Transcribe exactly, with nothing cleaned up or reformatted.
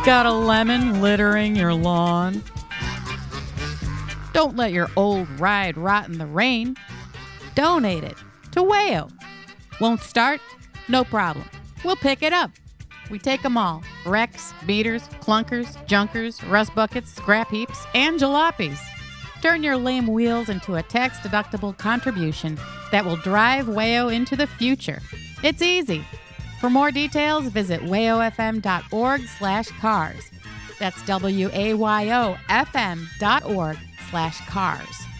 Got a lemon littering your lawn? Don't let your old ride rot in the rain. Donate it to Wayo. Won't start? No problem. We'll pick it up. We take them all. Wrecks, beaters, clunkers, junkers, rust buckets, scrap heaps, and jalopies. Turn your lame wheels into a tax-deductible contribution that will drive Wayo into the future. It's easy. For more details, visit wayofm.org slash cars. That's W A Y O F M dot org slash cars.